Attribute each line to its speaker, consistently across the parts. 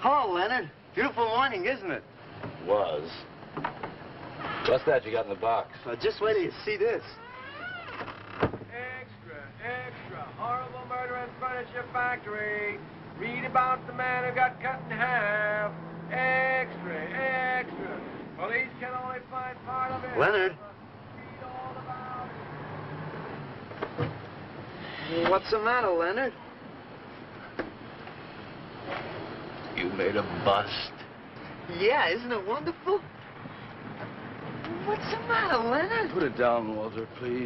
Speaker 1: Hello, Leonard. Beautiful morning, isn't it?
Speaker 2: Was. What's that you got in the box?
Speaker 1: Just wait till you see this.
Speaker 3: Extra, extra. Horrible murder in furniture factory. Read about the man who got cut in half. Extra, extra. Police can only find part of it.
Speaker 1: Leonard.
Speaker 3: Read all about it.
Speaker 1: What's the matter, Leonard?
Speaker 2: You made a bust.
Speaker 1: Yeah, isn't it wonderful? What's the matter, Leonard?
Speaker 2: Put it down, Walter, please.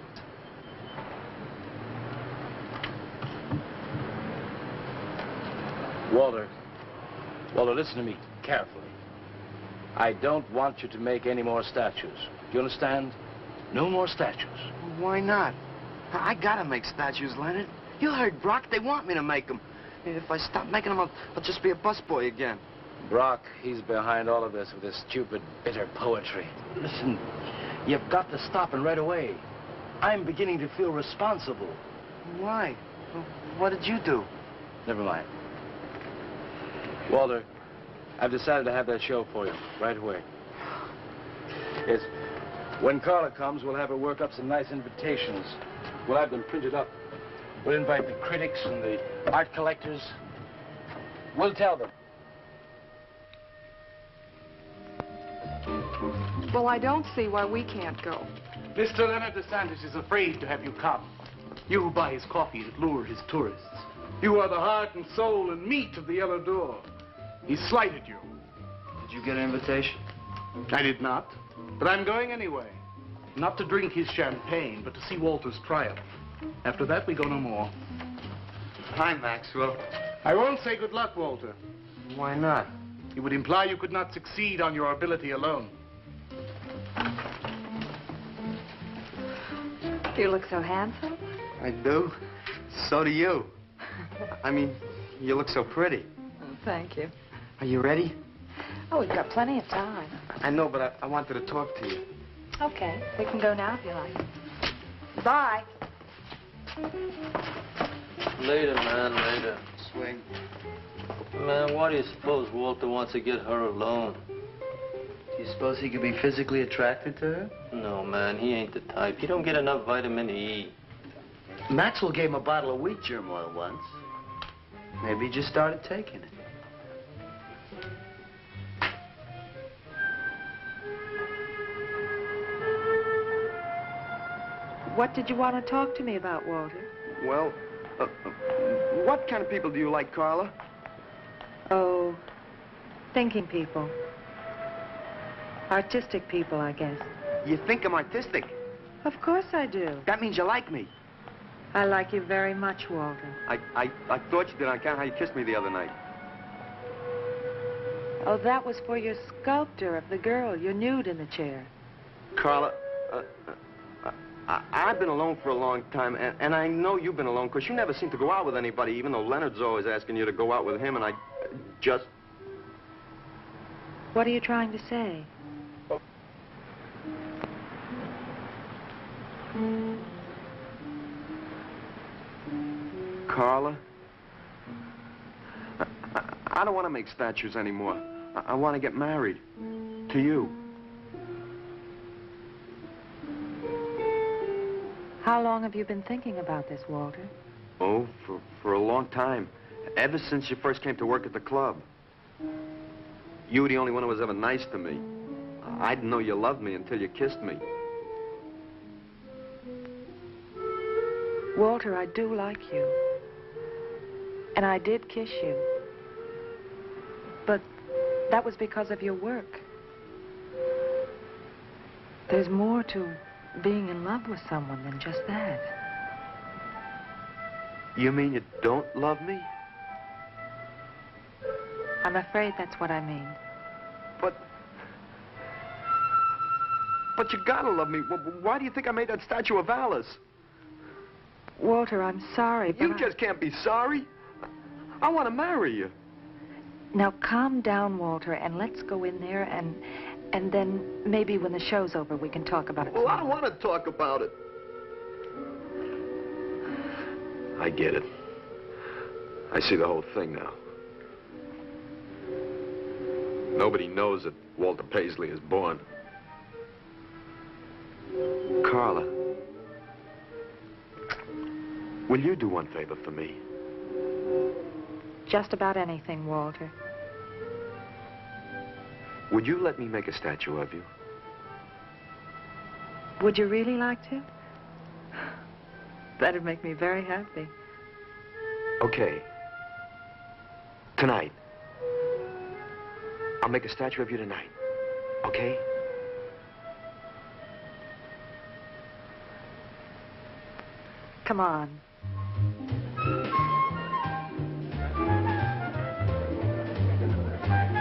Speaker 2: Walter, listen to me carefully. I don't want you to make any more statues. Do you understand? No more statues.
Speaker 1: Why not? I gotta make statues, Leonard. You heard Brock. They want me to make them. If I stop making them, I'll just be a busboy again.
Speaker 2: Brock, he's behind all of this with his stupid, bitter poetry. Listen, you've got to stop and right away. I'm beginning to feel responsible.
Speaker 1: Why? What did you do?
Speaker 2: Never mind. Walter, I've decided to have that show for you right away. Yes. When Carla comes, we'll have her work up some nice invitations. We'll have them printed up. We'll invite the critics and the art collectors. We'll tell them.
Speaker 4: Well, I don't see why we can't go.
Speaker 5: Mr. Leonard DeSantis is afraid to have you come. You buy his coffee and lure his tourists. You are the heart and soul and meat of the Yellow Door. He slighted you.
Speaker 1: Did you get an invitation?
Speaker 5: I did not, but I'm going anyway. Not to drink his champagne, but to see Walter's triumph. After that, we go no more.
Speaker 1: Hi, Maxwell.
Speaker 5: I won't say good luck, Walter.
Speaker 1: Why not?
Speaker 5: It would imply you could not succeed on your ability alone.
Speaker 4: You look so handsome.
Speaker 1: I do. So do you. I mean, you look so pretty.
Speaker 4: Oh, thank you.
Speaker 1: Are you ready?
Speaker 4: Oh, we've got plenty of time.
Speaker 1: I know, but I wanted to talk to you.
Speaker 4: Okay, we can go now if you like. Bye.
Speaker 6: Later, man, later.
Speaker 1: Swing.
Speaker 6: Man, why do you suppose Walter wants to get her alone?
Speaker 1: Do you suppose he could be physically attracted to her?
Speaker 6: No, man, he ain't the type. He don't get enough vitamin E.
Speaker 1: Maxwell gave him a bottle of wheat germ oil once. Maybe he just started taking it.
Speaker 4: What did you want to talk to me about, Walter?
Speaker 1: Well, what kind of people do you like, Carla?
Speaker 4: Oh, thinking people. Artistic people, I guess.
Speaker 1: You think I'm artistic?
Speaker 4: Of course I do.
Speaker 1: That means you like me.
Speaker 4: I like you very much, Walter.
Speaker 1: I thought you did on account of how you kissed me the other night.
Speaker 4: Oh, that was for your sculptor of the girl, your nude in the chair.
Speaker 1: Carla, I've been alone for a long time, and I know you've been alone, because you never seem to go out with anybody, even though Leonard's always asking you to go out with him, and I just...
Speaker 4: What are you trying to say?
Speaker 1: Carla, I don't want to make statues anymore. I want to get married. To you.
Speaker 4: How long have you been thinking about this, Walter?
Speaker 1: Oh, for a long time. Ever since you first came to work at the club. You were the only one who was ever nice to me. I didn't know you loved me until you kissed me.
Speaker 4: Walter, I do like you. And I did kiss you. But that was because of your work. There's more to being in love with someone than just that.
Speaker 1: You mean you don't love me?
Speaker 4: I'm afraid that's what I mean.
Speaker 1: But you gotta love me. Why do you think I made that statue of Alice?
Speaker 4: Walter, I'm sorry, but
Speaker 1: You just can't be sorry. I want to marry you.
Speaker 4: Now, calm down, Walter, and let's go in there and then maybe when the show's over, we can talk about it.
Speaker 1: Well, I don't want to talk about it. I get it. I see the whole thing now. Nobody knows that Walter Paisley is born. Carla, will you do one favor for me?
Speaker 4: Just about anything, Walter.
Speaker 1: Would you let me make a statue of you?
Speaker 4: Would you really like to? That'd make me very happy.
Speaker 1: Okay. Tonight. I'll make a statue of you tonight. Okay?
Speaker 4: Come on.